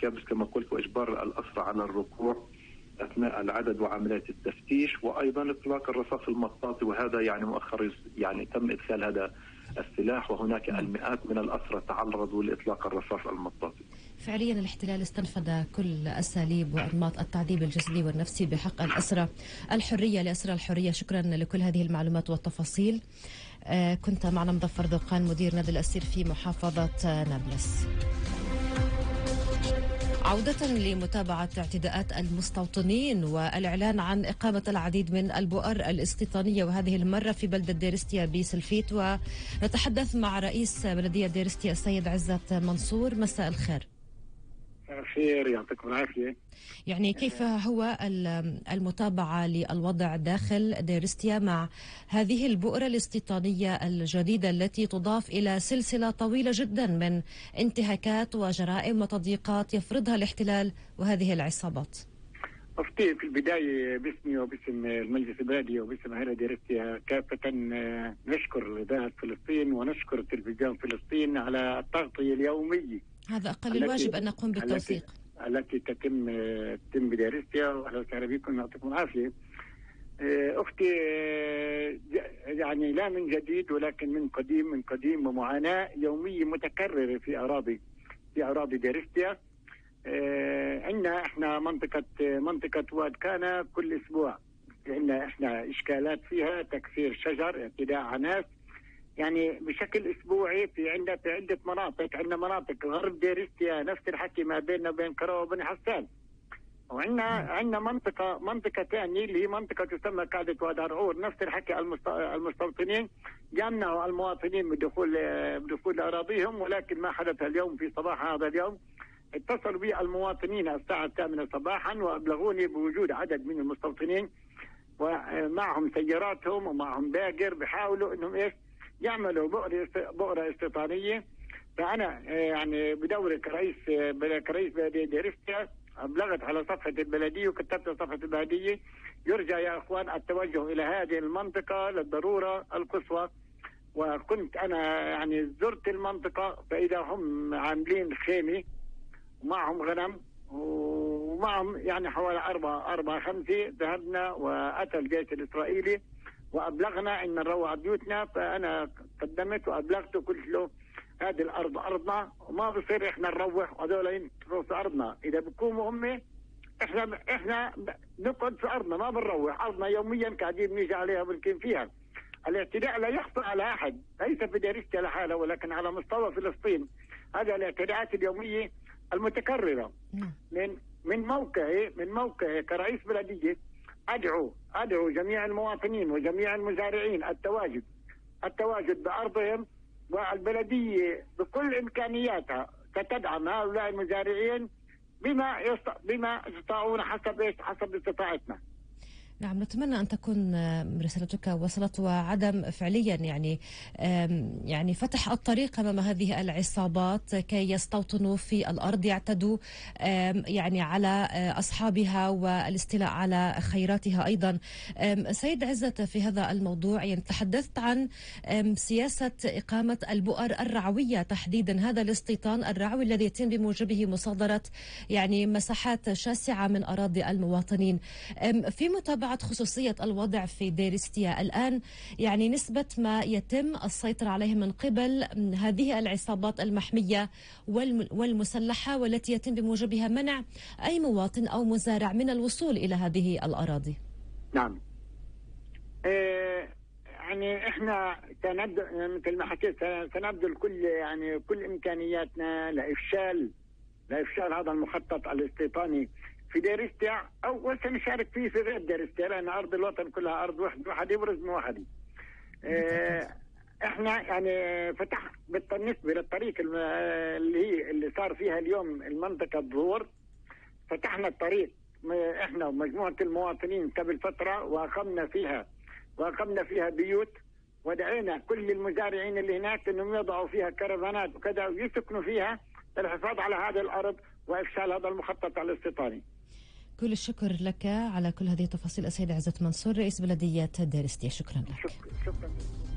الكابس كما قلت، وإجبار الأسرى على الركوع أثناء العدد وعمليات التفتيش، وأيضا إطلاق الرصاص المطاطي، وهذا يعني مؤخر يعني تم إدخال هذا السلاح، وهناك المئات من الأسرى تعرضوا لإطلاق الرصاص المطاطي. فعليا الاحتلال استنفذ كل أساليب وأنماط التعذيب الجسدي والنفسي بحق الأسرى الحرية لأسرى الحرية. شكرا لكل هذه المعلومات والتفاصيل. كنت معنا مظفر ذوقان، مدير نادي الأسير في محافظة نابلس. عودة لمتابعة اعتداءات المستوطنين والإعلان عن إقامة العديد من البؤر الاستيطانية، وهذه المرة في بلدة ديرستيا بسلفيت، ونتحدث مع رئيس بلدية ديرستيا السيد عزت منصور. مساء الخير. خير، يعطيكم العافية. يعني كيف هو المتابعة للوضع داخل ديرستيا مع هذه البؤرة الاستيطانية الجديدة التي تضاف إلى سلسلة طويلة جدا من انتهاكات وجرائم وتضييقات يفرضها الاحتلال وهذه العصابات؟ أفتي في البداية باسمي وباسم المجلس البلدي وباسم أهل ديرستيا كافة نشكر إذاعة فلسطين ونشكر تلفزيون فلسطين على التغطية اليومية. هذا أقل الواجب أن نقوم بالتوثيق التي تتم بديرستيا. وأهلا وسهلا بكم، يعطيكم العافية. أختي، يعني لا من جديد ولكن من قديم ومعاناة يومية متكررة في أراضي ديرستيا. عندنا احنا منطقة واد كان كل أسبوع عندنا احنا إشكالات فيها، تكسير شجر، اعتداء على ناس، يعني بشكل اسبوعي في عدة مناطق. عندنا مناطق غرب ديرستيا نفس الحكي ما بيننا وبين كراوة وبني حسان. وعندنا منطقة ثانية اللي هي منطقة تسمى قاعدة واد عرعور، نفس الحكي. المستوطنين يمنعوا المواطنين بدخول أراضيهم، ولكن ما حدث اليوم في صباح هذا اليوم اتصلوا بي المواطنين الساعة 8 صباحا وأبلغوني بوجود عدد من المستوطنين ومعهم سياراتهم ومعهم باقر بيحاولوا انهم يعملوا بؤرة استيطانية. فأنا يعني بدوري كرئيس بلدية ديرستيا أبلغت على صفحة البلدية وكتبت صفحة البلدية يرجى يا أخوان التوجه إلى هذه المنطقة للضرورة القصوى. وكنت أنا يعني زرت المنطقة فإذا هم عاملين خيمة ومعهم غنم ومعهم يعني حوالي 4-5. ذهبنا وأتى الجيش الإسرائيلي وأبلغنا إن نروح بيوتنا. فأنا قدمت وأبلغته قلت له هذه الأرض أرضنا وما بصير إحنا نروح وهذول يروحوا أرضنا. إذا بقوموا هم إحنا نقعد في أرضنا ما بنروح. أرضنا يوميا قاعدين نيجي عليها بنقيم فيها. الاعتداء لا يخطئ على أحد، ليس في ديرستيا لحاله ولكن على مستوى فلسطين. هذا الاعتداءات اليومية المتكررة. من موقعي كرئيس بلدية أدعو جميع المواطنين وجميع المزارعين التواجد بأرضهم، والبلدية بكل إمكانياتها ستدعم هؤلاء المزارعين بما يستطيعون حسب استطاعتنا. نعم، نتمنى أن تكون رسالتك وصلت، وعدم فعليا يعني فتح الطريق أمام هذه العصابات كي يستوطنوا في الأرض، يعتدوا يعني على أصحابها والاستيلاء على خيراتها أيضا. سيد عزت، في هذا الموضوع يعني تحدثت عن سياسة إقامة البؤر الرعوية تحديدا، هذا الاستيطان الرعوي الذي يتم بموجبه مصادرة يعني مساحات شاسعة من أراضي المواطنين. في متابعة خصوصية الوضع في ديرستيا الآن، يعني نسبة ما يتم السيطرة عليه من قبل هذه العصابات المحمية والمسلحة والتي يتم بموجبها منع أي مواطن أو مزارع من الوصول إلى هذه الأراضي. نعم، يعني احنا مثل ما حكيت سنبذل كل إمكانياتنا لإفشال هذا المخطط الاستيطاني في ديرستيا، أو سنشارك فيه في غير ديرستيا، لأن أرض الوطن كلها أرض واحد يبرز من واحد. احنا يعني فتح بالنسبة للطريق اللي صار فيها اليوم المنطقة الظهور، فتحنا الطريق احنا ومجموعة المواطنين قبل فترة وأقمنا فيها بيوت، ودعينا كل المزارعين اللي هناك انهم يضعوا فيها كرفانات وكذا ويسكنوا فيها للحفاظ على هذه الأرض وإفشال هذا المخطط الاستيطاني. كل الشكر لك على كل هذه التفاصيل السيد عزت منصور، رئيس بلدية ديرستيا. شكرا لك. شكرا.